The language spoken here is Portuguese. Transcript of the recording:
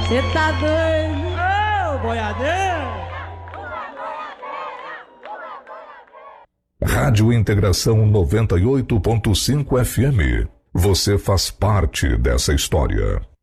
Você tá doido? Ô, boiadeiro! Rádio Integração 98.5 FM. Você faz parte dessa história.